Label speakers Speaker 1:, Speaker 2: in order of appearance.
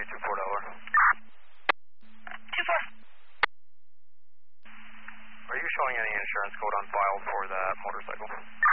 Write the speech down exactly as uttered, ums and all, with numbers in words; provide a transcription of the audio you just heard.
Speaker 1: you two four dollar.
Speaker 2: two four.
Speaker 1: Are you showing any insurance code on file for that motorcycle?